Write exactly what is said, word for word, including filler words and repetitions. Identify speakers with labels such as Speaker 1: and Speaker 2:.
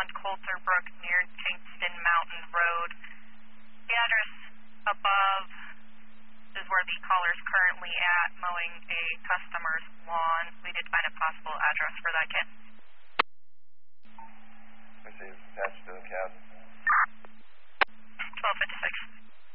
Speaker 1: on Coulter Brook near Kingston Mountain Road. The address above is where the caller is currently at, mowing a customer's lawn. We did find a possible address for that kit.